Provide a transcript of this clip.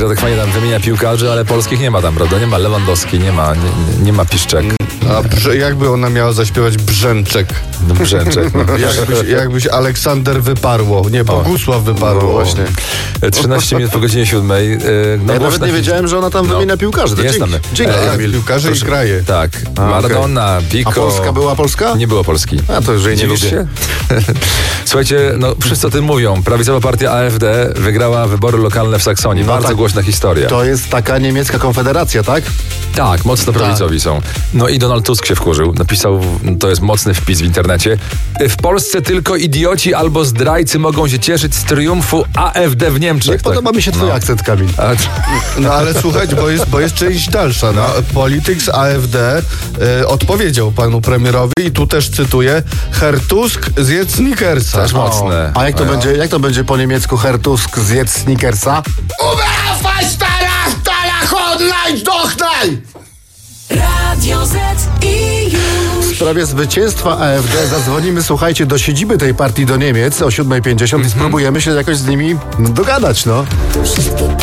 że tak fajnie tam wymienia piłkarzy, ale polskich nie ma tam, prawda? Nie ma Lewandowski, nie ma Piszczek. A jakby ona miała zaśpiewać Brzęczek? Brzęczek. No. Jakbyś Aleksander Wyparło. Nie, Bogusław Wyparło właśnie. 13 minut po godzinie 7. No, ja nawet nie wiedziałem, że ona tam wymienia piłkarzy. Jest tam. Dzięki, Emil. Piłkarze i kraje. Tak. Maradona, Pico. A Polska była Polska? Nie było Polski. A to już jej nie lubię. Słuchajcie, no wszyscy o tym mówią. Prawicowa partia AfD wygrała wybory lokalne w Saksonii. No Bardzo tak. głośna historia. To jest taka niemiecka konfederacja, tak? Tak, mocno prawicowi są. No i Donald Tusk się wkurzył. Napisał, to jest mocny wpis w internecie. W Polsce tylko idioci albo zdrajcy mogą się cieszyć z triumfu AfD w Niemczech. Nie podoba mi się twój akcent, Kamil. No ale słuchajcie, bo jest część dalsza. No. Polityks AfD odpowiedział panu premierowi i tu też cytuję: Herr Tusk, zjedz Snickersa. Też mocne. A jak to będzie po niemiecku Herr Tusk, zjedz Snickersa? Radio Z i już. W sprawie zwycięstwa AfD zadzwonimy, słuchajcie, do siedziby tej partii do Niemiec o 7:50 i spróbujemy się jakoś z nimi dogadać, no. Wszystkie